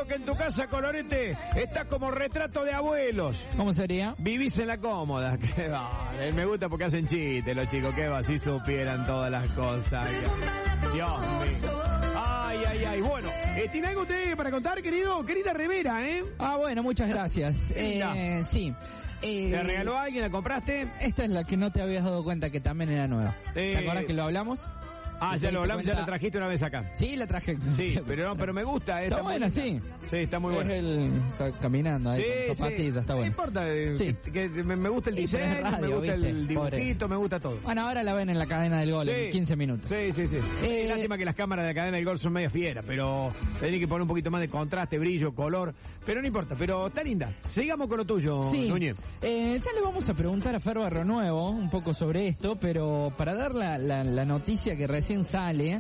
dijo que en tu casa, Colorete, está como retrato de abuelos. ¿Cómo sería? Vivís en la cómoda. Qué va. Me gusta porque hacen chistes los chicos. Qué va, si supieran todas las cosas. Dios mío. Ay. Bueno, ¿tiene algo usted para contar, querida remera, Ah, bueno, muchas gracias. Sí. ¿Te regaló a alguien? ¿La compraste? Esta es la que no te habías dado cuenta que también era nueva. ¿Te acuerdas que lo hablamos? Ah, ya lo hablamos, ya la trajiste una vez acá. Sí, la traje. Sí, pero me gusta. Está buena, sí. Sí, está muy buena. Está caminando ahí con zapatillas, está bueno. No importa, sí. que me gusta el diseño, radio, me gusta el dibujito, me gusta todo. Bueno, ahora la ven en la cadena del gol en 15 minutos. Sí. Lástima que las cámaras de la cadena del gol son media fieras, pero tenés que poner un poquito más de contraste, brillo, color, pero no importa, pero está linda. Sigamos con lo tuyo, Núñez. Ya le vamos a preguntar a Fer Barrio Nuevo un poco sobre esto, pero para dar la noticia que recién sale,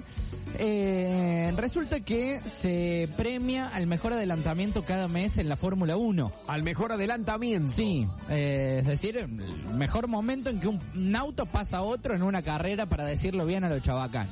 resulta que se premia al mejor adelantamiento cada mes en la Fórmula 1. Al mejor adelantamiento. Sí, es decir, el mejor momento en que un auto pasa a otro en una carrera, para decirlo bien a lo chabacán.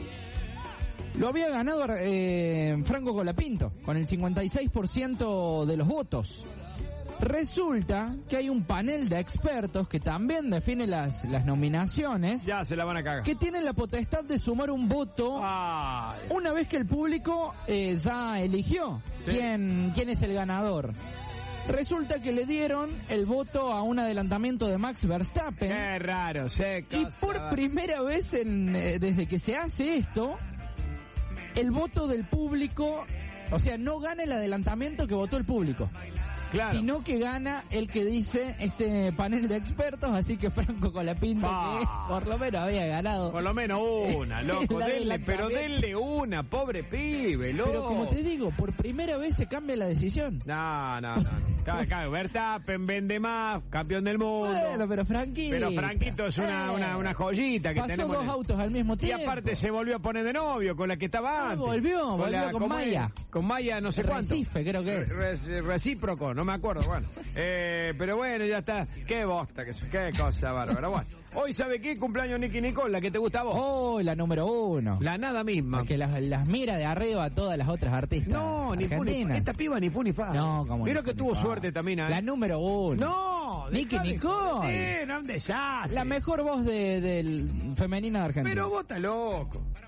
Lo había ganado Franco Colapinto, con el 56% de los votos. Resulta que hay un panel de expertos que también define las nominaciones. Ya se la van a cagar. Que tienen la potestad de sumar un voto una vez que el público ya eligió quién es el ganador. Resulta que le dieron el voto a un adelantamiento de Max Verstappen. Qué raro, y por primera vez desde que se hace esto, el voto del público, o sea, no gana el adelantamiento que votó el público. Claro. Sino que gana el que dice este panel de expertos, así que Franco Colapinto, que por lo menos había ganado. Por lo menos una, loco, denle una, pobre pibe, loco. Pero como te digo, por primera vez se cambia la decisión. No. Claro, Verstappen vende más, campeón del mundo. Bueno, pero Franquito es una joyita que tenemos. Pasó dos autos al mismo tiempo. Y aparte se volvió a poner de novio con la que estaba antes. Volvió con Maya. Con Maya no sé cuánto. Recife, creo que es. Recíproco, no me acuerdo, bueno. Pero bueno, ya está. Qué bosta, qué cosa bárbara. Bueno, hoy, ¿sabe qué? Cumpleaños Nicky Nicole, la que te gusta a vos. Oh, la número 1. La nada misma. Que las mira de arriba a todas las otras artistas. No, ni fu ni fa. Esta piba ni fu ni fa. No, como Creo que tuvo suerte también. La número 1. No, Nicky Nicole. No, un desastre. La mejor voz del femenina de Argentina. Pero vos estás loco.